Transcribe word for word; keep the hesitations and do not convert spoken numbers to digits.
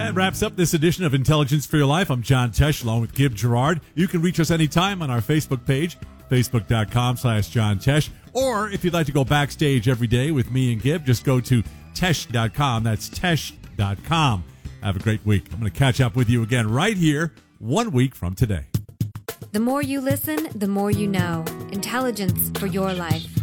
That wraps up this edition of Intelligence for Your Life. I'm John Tesh, along with Gib Gerard. You can reach us anytime on our Facebook page, facebook.com slash John Tesh. Or if you'd like to go backstage every day with me and Gib, just go to tesh dot com. That's tesh dot com. Have a great week. I'm going to catch up with you again right here one week from today. The more you listen, the more you know. Intelligence for Your Life.